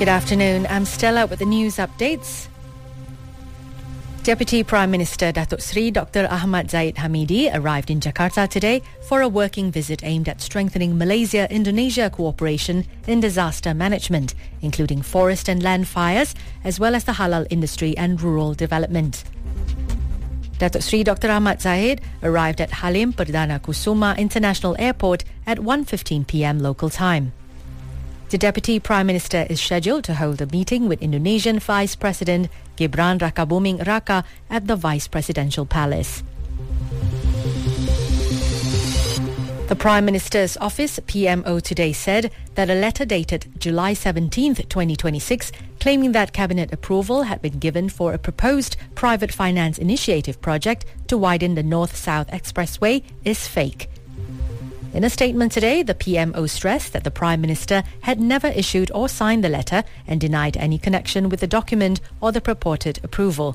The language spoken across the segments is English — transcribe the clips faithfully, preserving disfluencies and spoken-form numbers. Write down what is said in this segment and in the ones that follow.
Good afternoon. I'm Stella with the news updates. Deputy Prime Minister Datuk Seri Doctor Ahmad Zahid Hamidi arrived in Jakarta today for a working visit aimed at strengthening Malaysia-Indonesia cooperation in disaster management, including forest and land fires, as well as the halal industry and rural development. Datuk Seri Doctor Ahmad Zahid arrived at Halim Perdana Kusuma International Airport at one fifteen p m local time. The Deputy Prime Minister is scheduled to hold a meeting with Indonesian Vice President Gibran Rakabuming Raka at the Vice Presidential Palace. The Prime Minister's office, P M O, today said that a letter dated July seventeenth, twenty twenty-six, claiming that Cabinet approval had been given for a proposed private finance initiative project to widen the North-South Expressway is fake. In a statement today, the P M O stressed that the Prime Minister had never issued or signed the letter and denied any connection with the document or the purported approval.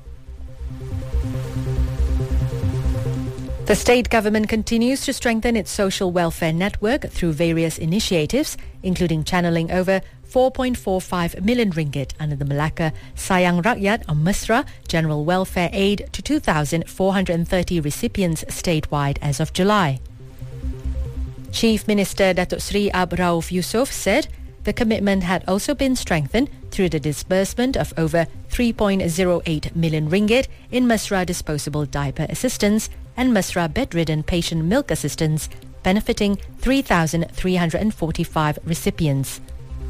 The state government continues to strengthen its social welfare network through various initiatives, including channeling over four point four five million ringgit under the Melaka Sayang Rakyat or Mesra General Welfare Aid to two thousand four hundred thirty recipients statewide as of July. Chief Minister Datuk Seri Ab Rauf Yusof said the commitment had also been strengthened through the disbursement of over three point zero eight million ringgit in Mesra disposable diaper assistance and Mesra bedridden patient milk assistance, benefiting three thousand three hundred forty-five recipients.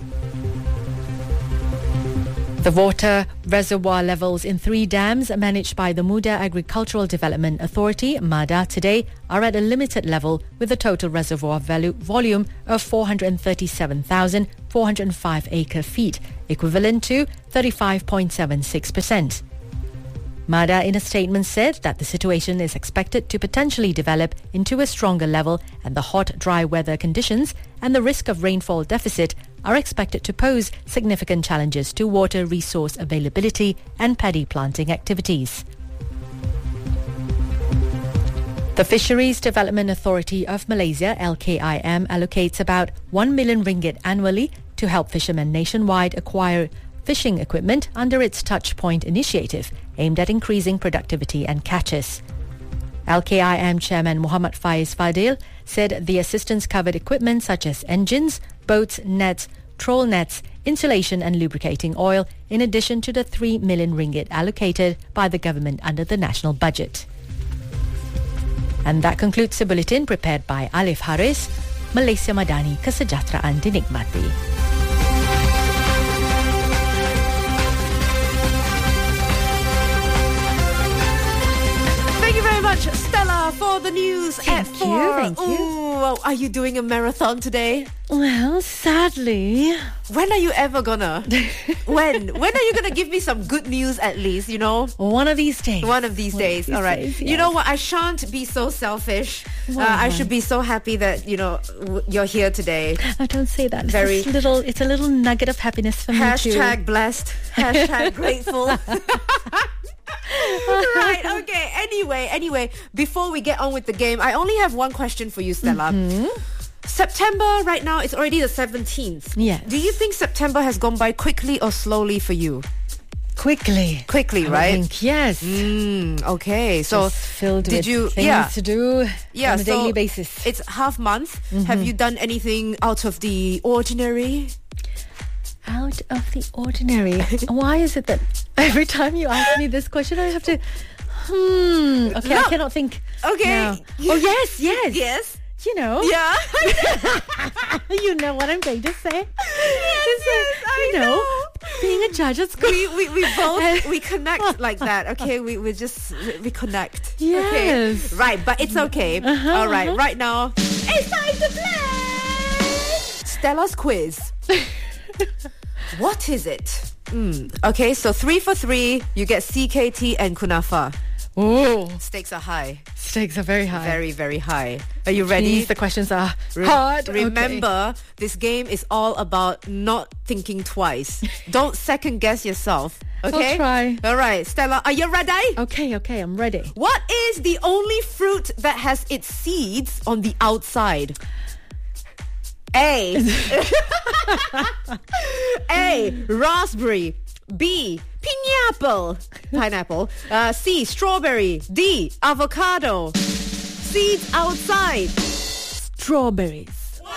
The water reservoir levels in three dams managed by the Muda Agricultural Development Authority, MADA, today are at a limited level with a total reservoir value, volume of four hundred thirty-seven thousand four hundred five acre feet, equivalent to thirty-five point seven six percent. MADA in a statement said that the situation is expected to potentially develop into a stronger level and the hot, dry weather conditions and the risk of rainfall deficit are expected to pose significant challenges to water resource availability and paddy planting activities. The Fisheries Development Authority of Malaysia, L K I M, allocates about one million ringgit annually to help fishermen nationwide acquire fishing equipment under its Touchpoint initiative aimed at increasing productivity and catches. L K I M Chairman Muhammad Faiz Fadil said the assistance covered equipment such as engines, boats, nets, troll nets, insulation and lubricating oil, in addition to the three million ringgit allocated by the government under the national budget. And that concludes the bulletin prepared by Alif Haris. Malaysia Madani, kesejahteraan dinikmati. Much, Stella, for the news thank at you, four. Thank you. Ooh, are you doing a marathon today? Well, sadly. When are you ever gonna? when? When are you gonna give me some good news at least, you know? One of these days. One of these One days. Of these All right. days, yes. You know what? I shan't be so selfish. Uh, I should be so happy that, you know, w- you're here today. I don't say that. Very it's a little, it's a little nugget of happiness for me too. Hashtag blessed. Hashtag grateful. Right, okay. Anyway, anyway, before we get on with the game, I only have one question for you, Stella. Mm-hmm. September right now, it's already the seventeenth. Yes. Do you think September has gone by quickly or slowly for you? Quickly. Quickly, I right? think, yes. Mm, okay. So Just filled did with you, things yeah. to do yeah, on a so daily basis. It's half month. Mm-hmm. Have you done anything out of the ordinary? Out of the ordinary. Why is it that every time you ask me this question, I have to... Hmm. Okay, No. I cannot think. Okay. now. Oh, yes, yes. Yes. You know. Yeah. You know what I'm going to say. Yes, yes, I you know, know. being a judge at school. we, we, we both we connect like that. Okay, we, we just we connect. Okay. Yes. Right, but it's okay. Uh-huh, All right, uh-huh. right now it's time to play Stella's quiz. What is it? Mm. Okay, so three for three. You get C K T and kunafa. Oh, Stakes are high. stakes are very high. Very, very high. Are you ready? Means the questions are Re- hard. Remember, okay. This game is all about not thinking twice. Don't second guess yourself. Okay? I'll try. All right, Stella, are you ready? Okay, okay, I'm ready. What is the only fruit that has its seeds on the outside? A. A. A, raspberry. B, pineapple. Pineapple. Uh, C, strawberry. D, avocado. Seeds outside. Strawberries.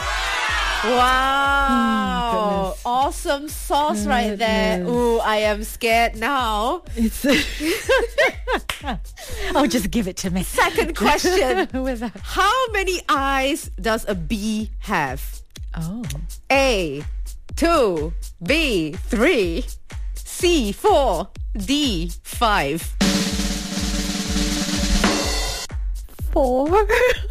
Wow. Mm, awesome sauce right there. Goodness. Ooh, I am scared now. It's oh, just give it to me. Second question. With that. How many eyes does a bee have? Oh. A, two. B, three. C, four. D, five. Four. No.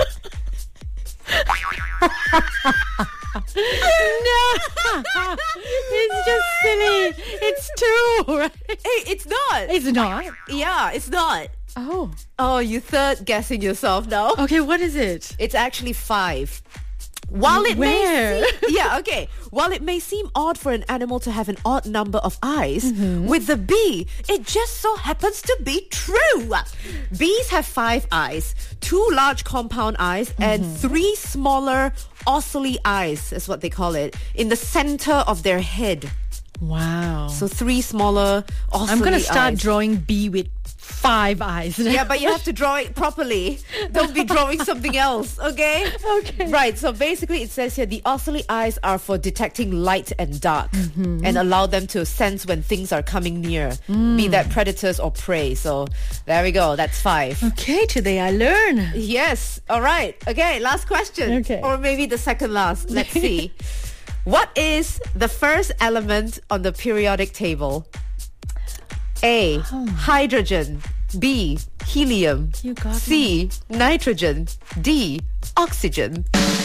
It's just silly. It's two, right? Hey, it's not. It's not. Yeah, it's not. Oh. Oh, you third guessing yourself now. Okay, what is it? It's actually five. While it Where? may seem, yeah, okay. While it may seem odd for an animal to have an odd number of eyes, Mm-hmm. with the bee, it just so happens to be true. Bees have five eyes, two large compound eyes, and Mm-hmm. three smaller ocelli eyes, is what they call it, in the center of their head. Wow. So three smaller ocelli I'm gonna start eyes. drawing bee with five eyes. Yeah, but you have to draw it properly. Don't be drawing something else, okay? Okay. Right, so basically it says here the ocelli eyes are for detecting light and dark Mm-hmm. and allow them to sense when things are coming near, Mm. be that predators or prey. So there we go, that's five. Okay, today I learn. Yes, all right. Okay, last question. Okay. Or maybe the second last. Let's see. What is the first element on the periodic table? A, hydrogen. B, helium. You got C, nitrogen. D, oxygen.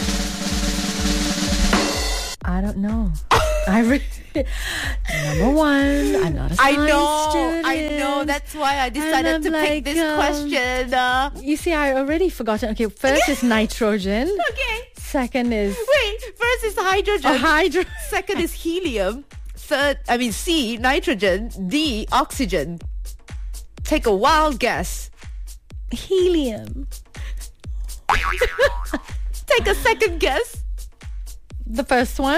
I don't know. I re- number one, I'm not a I science know, student. I know. That's why I decided I'm to like, pick this um, question. Uh, You see, I already forgotten. Okay, first is nitrogen. okay. Second is Wait, first is hydrogen. oh, hydro. Second is helium. Third, I mean C, nitrogen. D, oxygen. Take a wild guess. Helium. Take a second guess. The first one.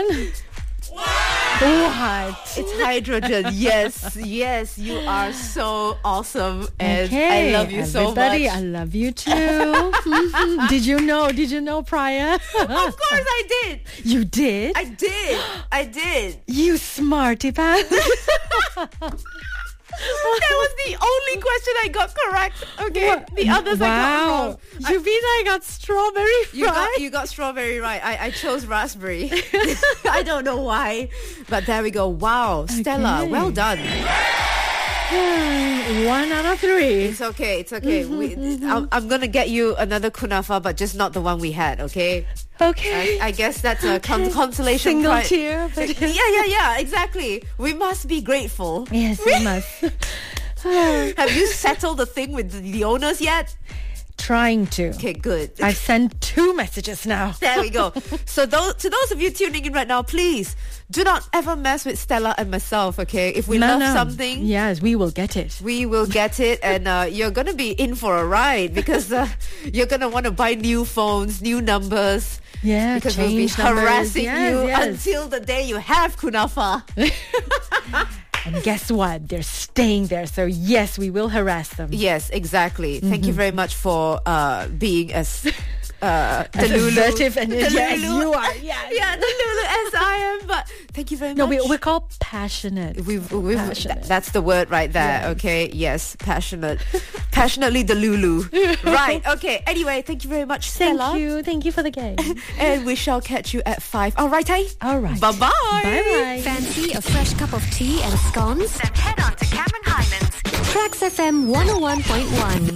What? It's hydrogen. Yes, yes. You are so awesome, and Okay, I love you so much. everybody, I love you too. Mhm. Did you know? Did you know prior? Of course, I did. You did? I did. I did. You smarty pants. That was the only question I got correct. Okay, What? the others I got Wow. wrong. I- You mean I got strawberry You got, fried? you got strawberry right. I, I chose raspberry. I don't know why. But there we go. Wow. Stella, Okay. well done. One out of three. It's okay. It's okay. We, I'm, I'm going to get you another kunafa, but just not the one we had, okay? Okay. I, I guess that's a con- consolation Single prize. tear. But Yeah, yeah, yeah. Exactly. We must be grateful. yes, we must. Have you settled the thing with the, the owners yet? Trying to. Okay, good. I've sent two messages now. There we go. So those, to those of you tuning in right now, please do not ever mess with Stella and myself, okay? If we No, love no. something, Yes, we will get it. we will get it, and uh, you're going to be in for a ride because uh, you're going to want to buy new phones, new numbers. Yeah, Because we'll be change numbers. harassing Yes, you yes. until the day you have kunafa. And guess what? They're staying there. So yes, we will harass them. Yes, exactly. Thank you very much for uh, being as uh, As Delulu. assertive and yes, Delulu. you are. Yes. Yeah, the Lulu as I am. But thank you very No, much. we, we're called passionate. We've, we've, Passionate. th- that's the word right there, Yes. okay? Yes, passionate. Passionately the Lulu. Right, okay. Anyway, thank you very much, Thank Stella. you. Thank you for the game. And we shall catch you at five. All right, eh? All right. Bye-bye. Bye-bye. Fancy a fresh cup of tea and scones? Then head on to Cameron Highlands. Tracks F M one oh one point one.